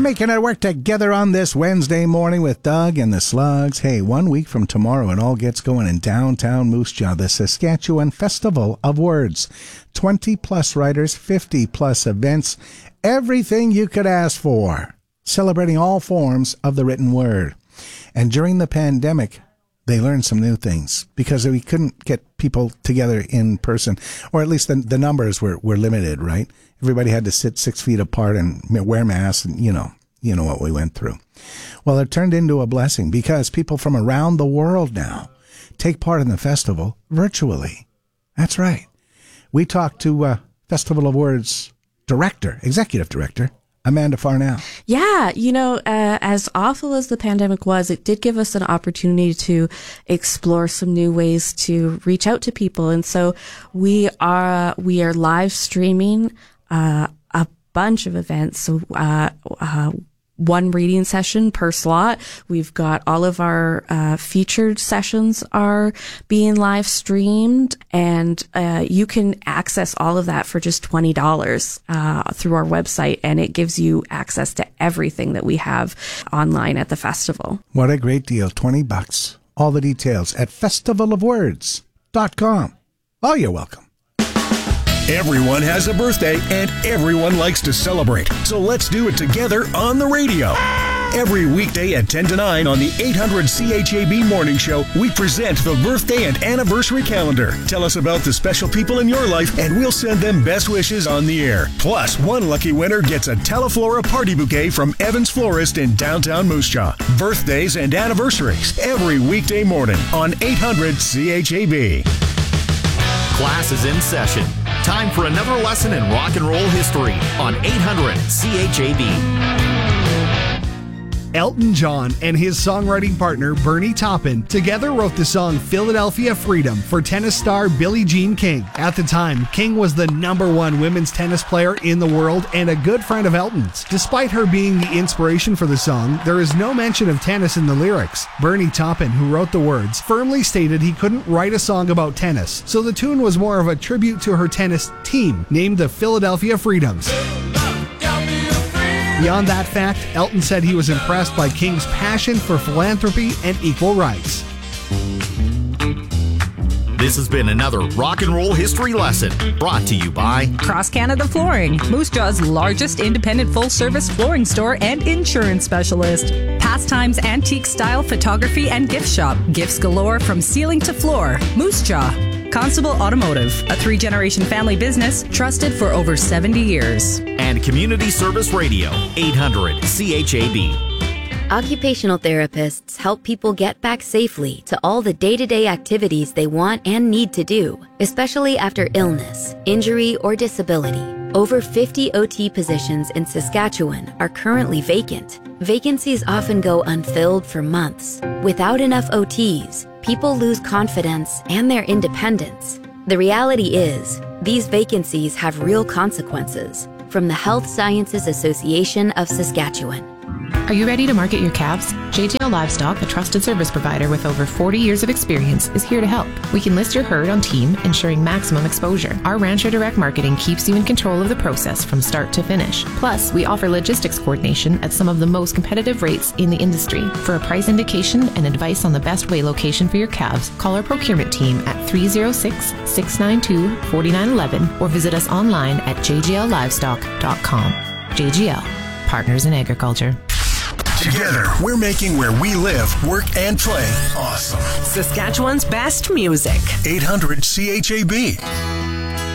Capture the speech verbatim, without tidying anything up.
Making it work together on this Wednesday morning with Doug and the Slugs. Hey, one week from tomorrow, it all gets going in downtown Moose Jaw, the Saskatchewan Festival of Words. twenty plus writers, fifty plus events, everything you could ask for, celebrating all forms of the written word. And during the pandemic, they learned some new things because we couldn't get people together in person, or at least the, the numbers were, were limited, right? Everybody had to sit six feet apart and wear masks, and you know, you know what we went through. Well, it turned into a blessing because people from around the world now take part in the festival virtually. That's right. We talked to uh, Festival of Words director, executive director, Amanda Farnell. Yeah, you know, uh, as awful as the pandemic was, it did give us an opportunity to explore some new ways to reach out to people. And so we are we are live streaming uh, a bunch of events. So uh, uh, one reading session per slot. We've got all of our uh, featured sessions are being live streamed, and uh, you can access all of that for just twenty dollars uh, through our website, and it gives you access to everything that we have online at the festival. What a great deal. twenty bucks. All the details at festival of words dot com. Oh, you're welcome. Everyone has a birthday and everyone likes to celebrate. So let's do it together on the radio. Every weekday at ten to nine on the eight hundred C H A B Morning Show, we present the birthday and anniversary calendar. Tell us about the special people in your life and we'll send them best wishes on the air. Plus, one lucky winner gets a Teleflora party bouquet from Evans Florist in downtown Moose Jaw. Birthdays and anniversaries every weekday morning on eight hundred C H A B. Class is in session. Time for another lesson in rock and roll history on eight hundred C H A B. Elton John and his songwriting partner Bernie Taupin together wrote the song Philadelphia Freedom for tennis star Billie Jean King. At the time, King was the number one women's tennis player in the world and a good friend of Elton's. Despite her being the inspiration for the song, there is no mention of tennis in the lyrics. Bernie Taupin, who wrote the words, firmly stated he couldn't write a song about tennis, so the tune was more of a tribute to her tennis team, named the Philadelphia Freedoms. Beyond that fact, Elton said he was impressed by King's passion for philanthropy and equal rights. This has been another Rock and Roll History Lesson brought to you by Cross Canada Flooring, Moose Jaw's largest independent full-service flooring store and insurance specialist. Pastimes Antique Style Photography and Gift Shop. Gifts galore from ceiling to floor. Moose Jaw. Constable Automotive, a three-generation family business trusted for over seventy years. And Community Service Radio, eight hundred C H A B. Occupational therapists help people get back safely to all the day-to-day activities they want and need to do, especially after illness, injury, or disability. Over fifty O T positions in Saskatchewan are currently vacant. Vacancies often go unfilled for months. Without enough O Ts, people lose confidence and their independence. The reality is, these vacancies have real consequences. From the Health Sciences Association of Saskatchewan. Are you ready to market your calves? J J L Livestock, a trusted service provider with over forty years of experience, is here to help. We can list your herd on team, ensuring maximum exposure. Our Rancher Direct Marketing keeps you in control of the process from start to finish. Plus, we offer logistics coordination at some of the most competitive rates in the industry. For a price indication and advice on the best way location for your calves, call our procurement team at three oh six, six nine two, four nine one one or visit us online at j j l livestock dot com. J G L, Partners in Agriculture. Together, we're making where we live, work, and play awesome. Saskatchewan's best music. eight hundred C H A B.